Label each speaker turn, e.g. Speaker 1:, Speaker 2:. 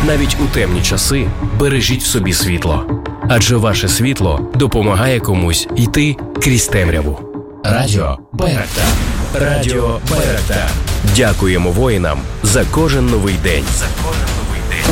Speaker 1: Навіть у темні часи бережіть в собі світло. Адже ваше світло допомагає комусь йти крізь темряву. Радіо Байрактар. Радіо Байрактар. Дякуємо воїнам за кожен новий день.